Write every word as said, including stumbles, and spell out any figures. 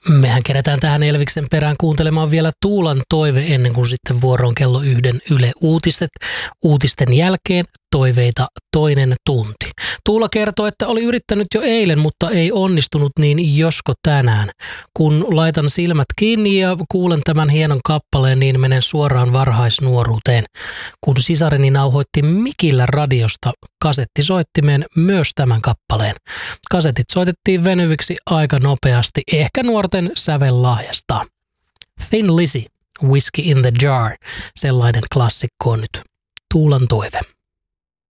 Mehän kerätään tähän Elviksen perään kuuntelemaan vielä Tuulan toive ennen kuin sitten vuoroon kello yhden Yle Uutiset. Uutisten jälkeen toiveita toinen tunti. Tuula kertoo, että oli yrittänyt jo eilen, mutta ei onnistunut, niin josko tänään. Kun laitan silmät kiinni ja kuulen tämän hienon kappaleen, niin menen suoraan varhaisnuoruuteen. Kun sisareni nauhoitti mikillä radiosta kasettisoittimeen myös tämän kappaleen. Kasetit soitettiin venyviksi aika nopeasti, ehkä nuorten sävellahjasta. Thin Lizzy, Whiskey in the Jar, sellainen klassikko on nyt Tuulan toive.